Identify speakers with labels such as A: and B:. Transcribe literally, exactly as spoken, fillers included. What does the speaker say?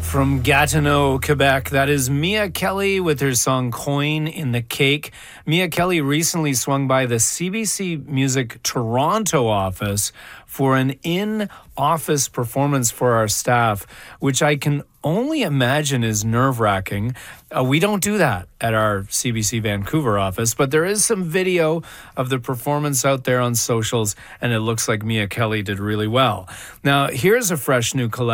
A: From Gatineau, Quebec, that is Mia Kelly with her song Coin in the Cake. Mia Kelly recently swung by the C B C Music Toronto office for an in-office performance for our staff, which I can only imagine is nerve-wracking. Uh, we don't do that at our C B C Vancouver office, but there is some video of the performance out there on socials, and it looks like Mia Kelly did really well. Now, here's a fresh new collab.